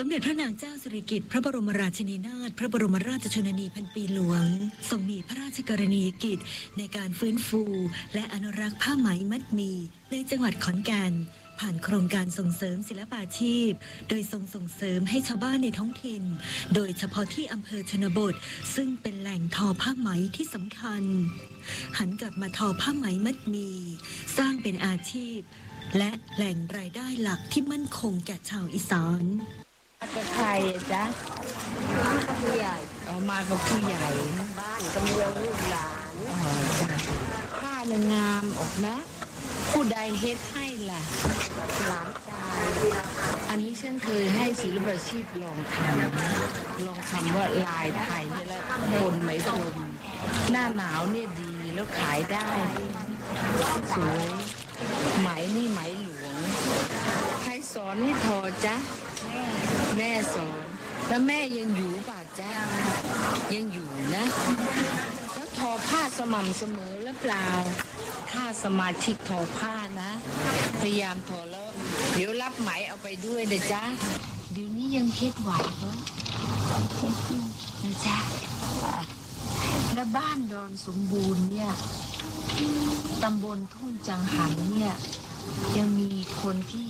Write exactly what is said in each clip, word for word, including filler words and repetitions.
มเด็จพระนางเจ้าสิริกิติ์พระบรมราชินีนาถพระบรมราชชนนีพันปีหลวงทรงมีพระราชกรณียกิจในการฟื้นฟูและอนุรักษ์ผ้าไหมมัดหมี่ในจังหวัดขอนแก่นผ่านโครงการส่งเสริมศิลปาชีพโดยทรงส่งเสริมให้ชาวบ้านในท้องถิ่นโดยเฉพาะที่อำเภอชนบทซึ่งเป็นแหล่งทอผ้าไหมที่สำคัญหันกลับมาทอผ้าไหมมัดหมี่สร้างเป็นอาชีพและแหล่งรายได้หลักที่มั่นคงแก่ชาวอีสานกับใครจ๊ะผู้ใหญ่ออกมากับผู้ใหญ่บ้านกับเมืองลูกหลานผ้าเนี่ยงามออกนะผู้ใดเฮ็ดให้ล่ะหลานชายอันนี้ฉันเคยให้ศิลปาชีพลองทำลองทำว่าลายไทยนี่แหละคนไหมพรมหน้าหนาวเนี่ยดีแล้วขายได้สวยไหมนี่ไหมหลวงใครสอนให้ทอจ๊ะแม่สอนแล้วแม่ยังอยู่ป่ะจ๊ะยังอยู่นะแล้วทอผ้าสม่ำเสมอหรือเปล่าถ้าสมาชิกทอผ้านะพยายามทอแล้วเดี๋ยวรับไหมเอาไปด้วยนะจ๊ะเดี๋ยวนี้ยังเฮ็ดไหวเหรอนะจ๊ะและบ้านดอนสมบูรณ์เนี่ยตำบลทุ่งจังหันเนี่ยยังมีคนที่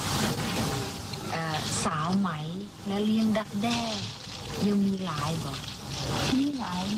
สาวไหมและเลี้ยงดักแด้ยังมีหลายบ่มีหลาย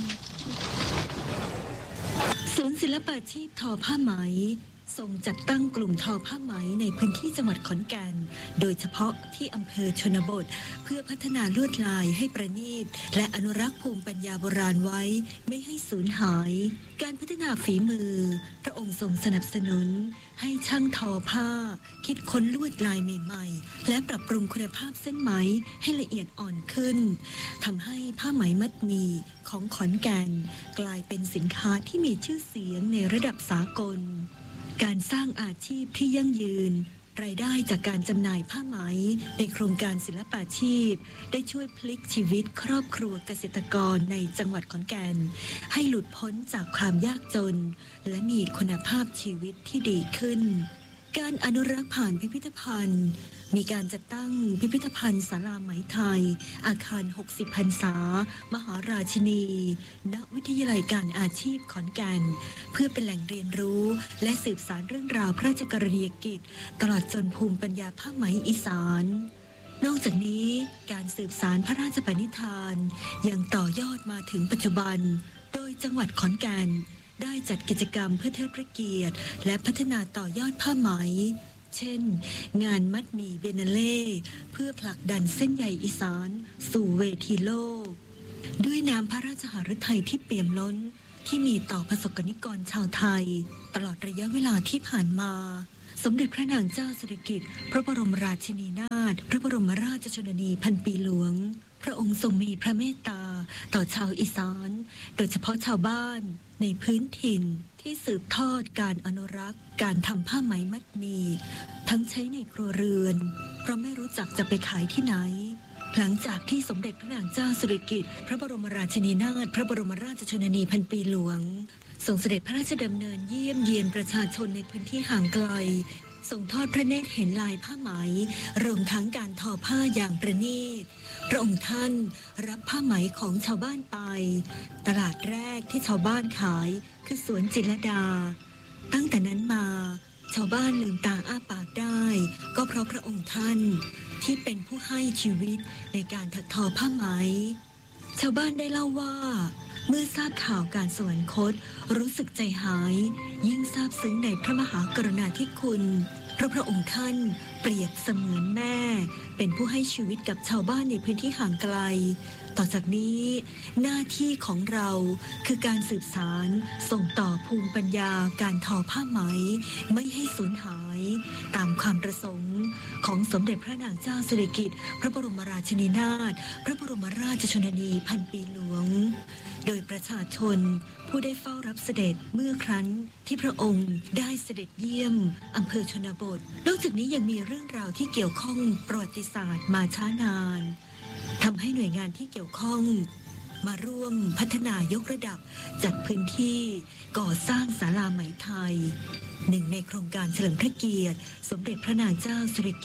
ศูนย์ศิลปาชีพทอผ้าไหมทรงจัดตั้งกลุ่มทอผ้าไหมในพื้นที่จังหวัดขอนแก่นโดยเฉพาะที่อำเภอชนบทเพื่อพัฒนาลวดลายให้ประณีตและอนุรักษ์ภูมิปัญญาโบราณไว้ไม่ให้สูญหายการพัฒนาฝีมือพระองค์ทรงสนับสนุนให้ช่างทอผ้าคิดค้นลวดลายใหม่ๆและปรับปรุงคุณภาพเส้นไหมให้ละเอียดอ่อนขึ้นทำให้ผ้าไหมมัดหมี่ของขอนแก่นกลายเป็นสินค้าที่มีชื่อเสียงในระดับสากลการสร้างอาชีพที่ยั่งยืนรายได้จากการจำหน่ายผ้าไหมในโครงการศิลปาชีพได้ช่วยพลิกชีวิตครอบครัวเกษตรกรในจังหวัดขอนแก่นให้หลุดพ้นจากความยากจนและมีคุณภาพชีวิตที่ดีขึ้นการอนุรักษ์ผ่านพิพิธภัณฑ์มีการจัดตั้งพิพิธภัณฑ์ศาลาไหมไทยอาคารหกสิบพรรษามหาราชินีณวิทยาลัยการอาชีพขอนแก่นเพื่อเป็นแหล่งเรียนรู้และสืบสานเรื่องราวพระราชกรณียกิจตลอดจนภูมิปัญญาผ้าไหมอีสานนอกจากนี้การสืบสานพระราชปณิธานยังต่อยอดมาถึงปัจจุบันโดยจังหวัดขอนแก่นได้จัดกิจกรรมเพื่อเทิดพระเกียรติและพัฒนาต่อยอดผ้าไหมเช่นงานมัดหมี่เบเนเล่เพื่อผลักดันเส้นใยอีสานสู่เวทีโลกด้วยน้ำพระราชหฤทัยที่เปี่ยมล้นที่มีต่อประสบกนิกรชาวไทยตลอดระยะเวลาที่ผ่านมาสมเด็จพระนางเจ้าสิริกิติ์พระบรมราชินีนาถพระบรมราชชนนีพันปีหลวงพระองค์ทรงมีพระเมตตาต่อชาวอีสานโดยเฉพาะชาวบ้านในพื้นถิ่นที่สืบทอดการอนุรักษ์การทำผ้าไหมมัดหมี่ทั้งใช้ในครัวเรือนเพราะไม่รู้จักจะไปขายที่ไหนหลังจากที่สมเด็จพระนางเจ้าสิริกิติ์พระบรมราชินีนาถพระบรมราชชนนีพันปีหลวงทรงเสด็จพระราชดำเนินเยี่ยมเยียนประชาชนในพื้นที่ห่างไกลทรงทอดพระเนตรเห็นลายผ้าไหมรวมทั้งการทอผ้าอย่างประณีตพระองค์ท่านรับผ้าไหมของชาวบ้านไปตลาดแรกที่ชาวบ้านขายคือสวนจิรดาตั้งแต่นั้นมาชาวบ้านลืมตาอ้าปากได้ก็เพราะพระองค์ท่านที่เป็นผู้ให้ชีวิตในการถักทอผ้าไหมชาวบ้านได้เล่าว่าเมื่อทราบข่าวการสวรรคตรู้สึกใจหายยิ่งซาบซึ้งในพระมหากรุณาธิคุณเพราะพระองค์ท่านเปรียบเสมือนแม่เป็นผู้ให้ชีวิตกับชาวบ้านในพื้นที่ห่างไกลต่อจากนี้หน้าที่ของเราคือการสืบสานส่งต่อภูมิปัญญาการทอผ้าไหมไม่ให้สูญหายตามความประสงค์ของสมเด็จพระนางเจ้าสิริกิติ์พระบรมราชินีนาถพระบรมราชชนนีพันปีหลวงโดยประชาชนผู้ได้เฝ้ารับเสด็จเมื่อครั้งที่พระองค์ได้เสด็จเยี่ยมอำเภอชนบทนอกจากนี้ยังมีเรื่องราวที่เกี่ยวข้องประวัติศาสตร์มาช้านานทำให้หน่วยงานที่เกี่ยวข้องมาร่วมพัฒนายกระดับจัดพื้นที่ก่อสร้างศาลาไหมไทยหนึ่งในโครงการเฉลิมพระเกียรติสมเด็จพระนางเจ้าสิริกิติ์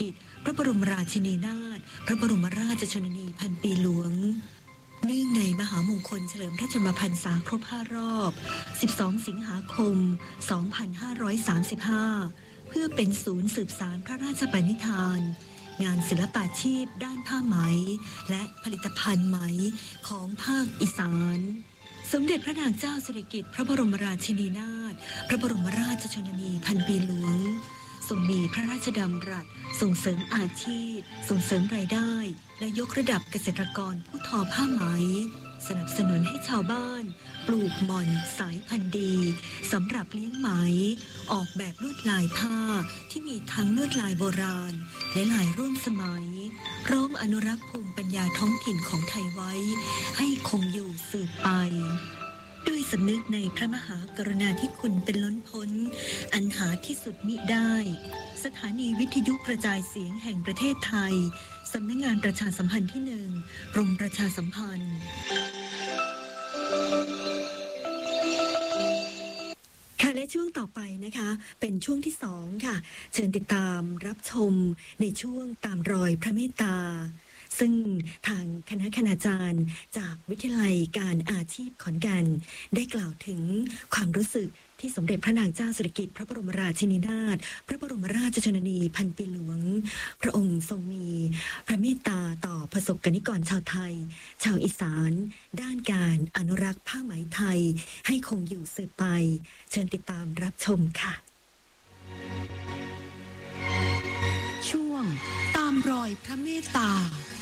พระบรมราชินีนาถพระบรมราชชนนีพันปีหลวงเนื่องในมหามงคลเฉลิมพระชนมพรรษาครบห้ารอบสิบสองสิงหาคมสองพันห้าร้อยสามสิบห้าเพื่อเป็นศูนย์สืบสานพระราชปณิธานงานศิลปาชีพด้านผ้าไหมและผลิตภัณฑ์ไหมของภาคอีสานสมเด็จพระนางเจ้าสิริกิติ์พระบรมราชินีนาถพระบรมราชชนนีพันปีหลวงทรงมีพระราชดำรัสส่งเสริมอาชีพส่งเสริมรายได้และยกระดับเกษตรกรผู้ทอผ้าไหมสนับสนุนให้ชาวบ้านปลูกหม่อนสายพันธุ์ดีสำหรับเลี้ยงไหมออกแบบลวดลายผ้าที่มีทั้งลวดลายโบราณและลายร่วมสมัยพร้อมอนุรักษ์ภูมิปัญญาท้องถิ่นของไทยไว้ให้คงอยู่สืบไปด้วยสำนึกในพระมหากรุณาธิคุณเป็นล้นพ้นอันหาที่สุดมิได้สถานีวิทยุกระจายเสียงแห่งประเทศไทยสำนักงานประชาสัมพันธ์ที่หนึ่งกรมประชาสัมพันธ์ค่ะและช่วงต่อไปนะคะเป็นช่วงที่สองค่ะเชิญติดตามรับชมในช่วงตามรอยพระเมตตาซึ่งทางคณะคณาจารย์จากวิทยาลัยการอาชีพขอนแก่นได้กล่าวถึงความรู้สึกที่สมเด็จพระนางเจ้าสิริกิติ์พระบรมราชินีนาถพระบรมราชชนนีพันปีหลวงพระองค์ทรงมีพระเมตตาต่อประสบกนิกรชาวไทยชาวอีสานด้านการอนุรักษ์ผ้าไหมไทยให้คงอยู่สืบไปเชิญติดตามรับชมค่ะช่วงตามรอยพระเมตตา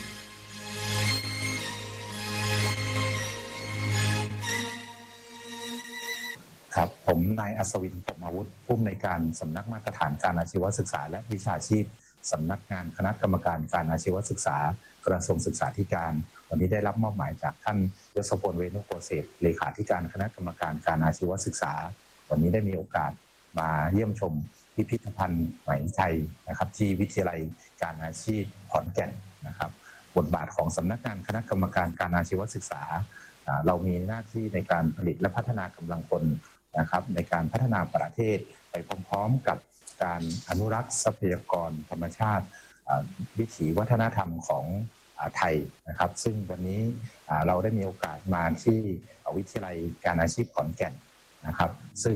ครับผมนายอัศวิน พรหมอาวุธผู้อำนวยการสำนักมาตรฐานการอาชีวศึกษาและวิชาชีพสำนักงานคณะกรรมการการอาชีวศึกษากระทรวงศึกษาธิการวันนี้ได้รับมอบหมายจากท่านยศพล เวนุโกเศษเลขาธิการคณะกรรมการการอาชีวศึกษาวันนี้ได้มีโอกาสมาเยี่ยมชมพิพิธภัณฑ์ไหมไทยนะครับที่วิทยาลัยการอาชีพขอนแก่นนะครับบทบาทของสำนักงานคณะกรรมการการอาชีวศึกษาเรามีหน้าที่ในการผลิตและพัฒนากำลังคนนะครับในการพัฒนาประเทศไปพร้อมๆกับการอนุรักษ์ทรัพยากรธรรมชาติวิถีวัฒนธรรมของไทยนะครับซึ่งวันนี้เราได้มีโอกาสมาที่วิทยาลัยการอาชีพขอนแก่นนะครับซึ่ง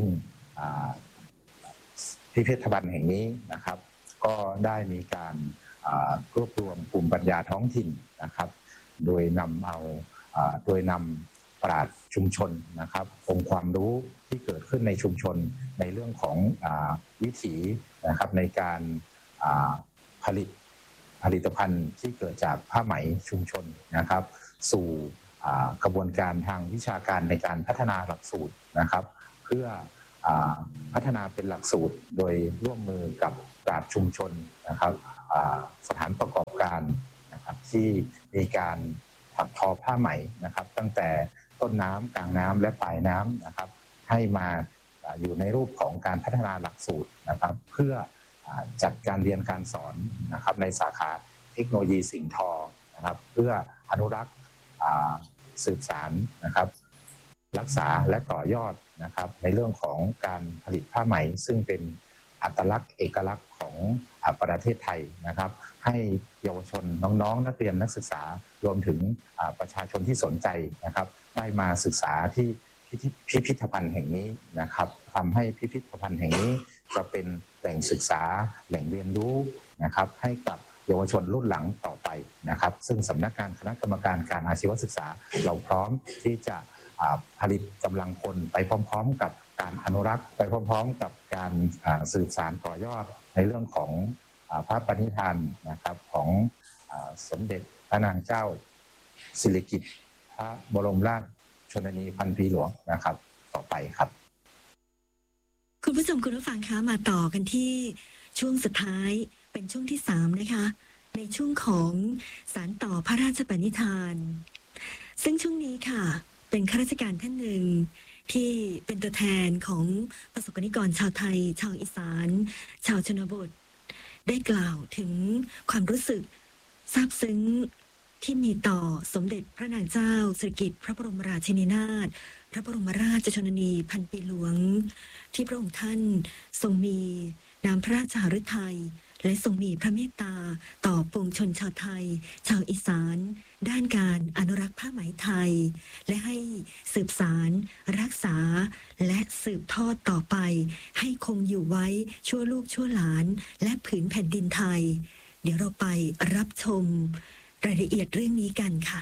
พิพิธภัณฑ์แห่งนี้นะครับก็ได้มีการรวบรวมภูมิปัญญาท้องถิ่นนะครับโดยนำเอาโดยนำปราชญ์ชุมชนนะครับองค์ความรู้ที่เกิดขึ้นในชุมชนในเรื่องของวิถีนะครับในการผลิตผลิตภัณฑ์ที่เกิดจากผ้าไหมชุมชนนะครับสู่กระบวนการทางวิชาการในการพัฒนาหลักสูตรนะครับเพื่อพัฒนาเป็นหลักสูตรโดยร่วมมือกับปราชญ์ชุมชนนะครับสถานประกอบการนะครับที่มีการถักทอผ้าไหมนะครับตั้งแต่ต้นน้ำกลางน้ำและปลายน้ำนะครับให้มาอยู่ในรูปของการพัฒนาหลักสูตรนะครับเพื่อจัดการเรียนการสอนนะครับในสาขาเทคโนโลยีสิ่งทอนะครับเพื่ออนุรักษ์สืบสานนะครับรักษาและต่อยอดนะครับในเรื่องของการผลิตผ้าไหมซึ่งเป็นอัตลักษณ์เอกลักษณ์ของประเทศไทยนะครับให้เยาวชนน้องๆนักเรียนนักศึกษารวมถึงประชาชนที่สนใจนะครับได้มาศึกษาที่พิพิธภัณฑ์แห่งนี้นะครับทำให้พิพิธภัณฑ์แห่งนี้จะเป็นแหล่งศึกษาแหล่งเรียนรู้นะครับให้กับเยาวชนรุ่นหลังต่อไปนะครับซึ่งสำนักงานคณะกรรมการการอาชีวศึกษาเราพร้อมที่จะผลิตกำลังคนไปพร้อมๆกับการอนุรักษ์ไปพร้อมๆกับการสืบสานต่อยอดในเรื่องของพระปณิธานนะครับของสมเด็จพระนางเจ้าสิริกิติ์พระบรมราชชนนีพันปีหลวงนะครับต่อไปครับคุณผู้ชมคุณผู้ฟังคะมาต่อกันที่ช่วงสุดท้ายเป็นช่วงที่สามนะคะในช่วงของสารต่อพระราชปณิธานซึ่งช่วงนี้ค่ะเป็นข้าราชการท่านหนึ่งที่เป็นตัวแทนของประสบกนิกรชาวไทยชาวอีสานชาวชนบทได้กล่าวถึงความรู้สึกซาบซึ้งที่มีต่อสมเด็จพระนางเจ้าสิริกิติ์พระบรมราชินีนาถพระบรมราชชนนีพันปีหลวงที่พระองค์ท่านทรงมีน้ำพระราชหฤทัยและทรงมีพระเมตตาต่อปวงชนชาวไทย ชาวอีสาน ด้านการอนุรักษ์ผ้าไหมไทย และให้สืบสารรักษาและสืบทอดต่อไปให้คงอยู่ไว้ชั่วลูกชั่วหลานและผืนแผ่นดินไทย เดี๋ยวเราไปรับชมรายละเอียดเรื่องนี้กันค่ะ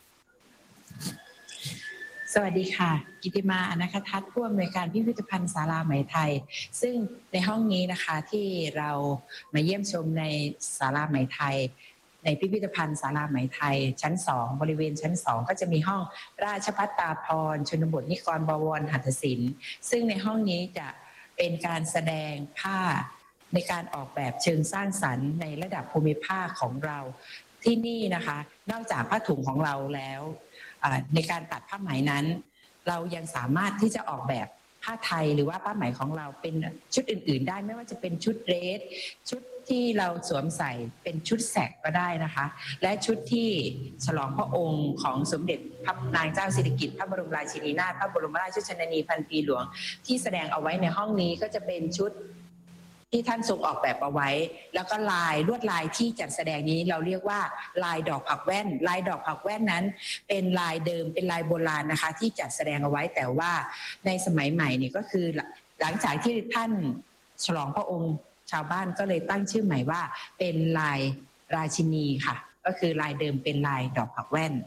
สวัสดีค่ะกิติมาอนัคทัศน์ผู้อำนวยการพิพิธภัณฑ์ศาลาไหมไทยซึ่งในห้องนี้นะคะที่เรามาเยี่ยมชมในศาลาไหมไทยในพิพิธภัณฑ์ศาลาไหมไทยชั้นสองบริเวณชั้นสองก็จะมีห้องราชภัฏตาภรณ์ชนบทนิกรบวรหัตถศิลป์ซึ่งในห้องนี้จะเป็นการแสดงผ้าในการออกแบบเชิงสร้างสรรค์ในระดับภูมิภาคของเราที่นี่นะคะนอกจากผ้าถุงของเราแล้วในการตัดผ้าไหมนั้นเรายังสามารถที่จะออกแบบผ้าไทยหรือว่าผ้าไหมของเราเป็นชุดอื่นๆได้ไม่ว่าจะเป็นชุดเดรสชุดที่เราสวมใส่เป็นชุดแสกก็ได้นะคะและชุดที่ฉลองพระองค์ของสมเด็จพระนางเจ้าสิริกิติ์พระบรมราชินีนาถพระบรมราชชนนีพันปีหลวงที่แสดงเอาไว้ในห้องนี้ก็จะเป็นชุดที่ท่านทรงออกแบบเอาไว้แล้วก็ลายลวดลายที่จัดแสดงนี้เราเรียกว่าลายดอกผักแว่นลายดอกผักแว่นนั้นเป็นลายเดิมเป็นลายโบราณนะคะที่จัดแสดงเอาไว้แต่ว่าในสมัยใหม่นี่ก็คือหลังจากที่ท่านฉลองพระองค์ชาวบ้านก็เลยตั้งชื่อใหม่ว่าเป็นลายราชินีค่ะก็คือลายเดิมเป็นลายดอกผักแว่น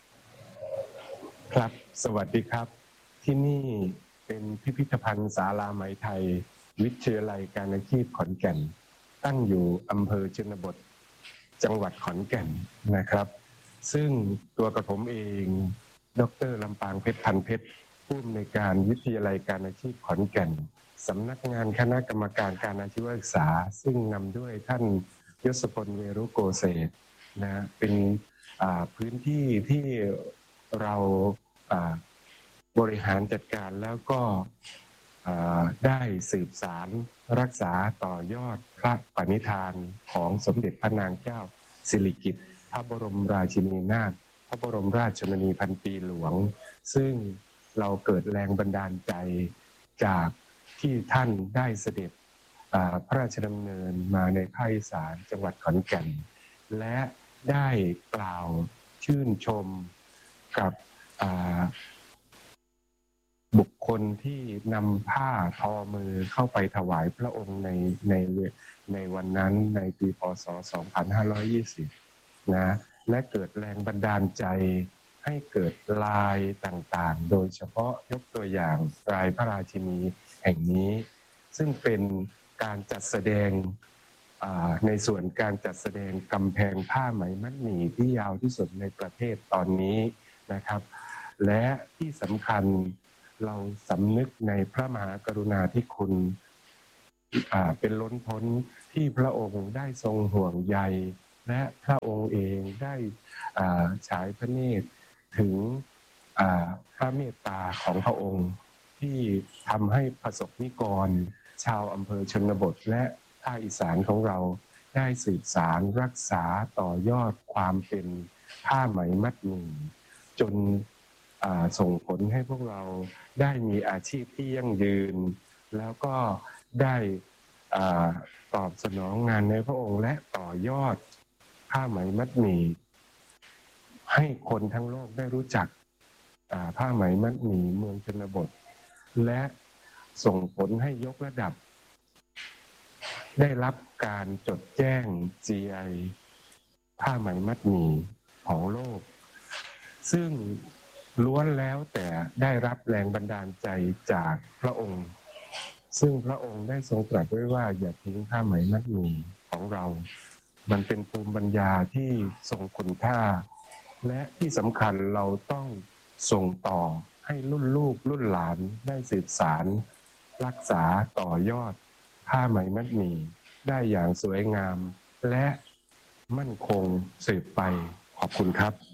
ครับสวัสดีครับที่นี่เป็นพิพิธภัณฑ์ศาลาไหมไทยวิทยาลัยการอาชีพขอนแก่นตั้งอยู่อำเภอชนบทจังหวัดขอนแก่นนะครับซึ่งตัวกระผมเองดร.ลำปางเพชรพันเพชรผู้อำนวยการวิทยาลัยการอาชีพขอนแก่นสำนักงานคณะกรรมการการอาชีวศึกษาซึ่งนำด้วยท่านยศพลเวรุโกเศษนะเป็นพื้นที่ที่เราบริหารจัดการแล้วก็ได้สืบสารรักษาต่อยอดพระปณิธานของสมเด็จพระนางเจ้าสิริกิติ์พระบรมราชินีนาถพระบรมราชชนนีพันปีหลวงซึ่งเราเกิดแรงบันดาลใจจากที่ท่านได้เสด็จพระราชดำเนินมาในภาคอีสานจังหวัดขอนแก่นและได้กล่าวชื่นชมกับบุคคลที่นำผ้าทอมือเข้าไปถวายพระองค์ในในในวันนั้นในปีพ.ศ. สองพันห้าร้อยยี่สิบนะและเกิดแรงบันดาลใจให้เกิดลายต่างๆโดยเฉพาะยกตัวอย่างลายพระราชินีแห่งนี้ซึ่งเป็นการจัดแสดงในส่วนการจัดแสดงกำแพงผ้าไหมมัดหมี่ที่ยาวที่สุดในประเทศตอนนี้นะครับและที่สำคัญเราสำนึกในพระมหากรุณาธิคุณเป็นล้นพ้นที่พระองค์ได้ทรงห่วงใยและพระองค์เองได้ฉายพระเนตรถึงพระเมตตาของพระองค์ที่ทำให้ประสบนิกรชาวอำเภอชนบทและภาคอีสานของเราได้สืบสารรักษาต่อยอดความเป็นผ้าไหมมัดหมี่จนส่งผลให้พวกเราได้มีอาชีพที่ยั่งยืนแล้วก็ได้ตอบสนองงานในพระองค์และต่อยอดผ้าไหมมัดหมี่ให้คนทั้งโลกได้รู้จักผ้าไหมมัดหมี่เมืองชนบทและส่งผลให้ยกระดับได้รับการจดแจ้ง จี ไอ ผ้าไหมมัดหมี่ของโลกซึ่งล้วนแล้วแต่ได้รับแรงบันดาลใจจากพระองค์ซึ่งพระองค์ได้ทรงตรัสไว้ว่าอย่าทิ้งผ้าไหมมัดหมี่ของเรามันเป็นภูมิปัญญาที่ทรงคุณค่าและที่สำคัญเราต้องส่งต่อให้รุ่นลูกรุ่นหลานได้สืบสารรักษาต่อยอดผ้าไหมมัดหมี่ได้อย่างสวยงามและมั่นคงสืบไปขอบคุณครับ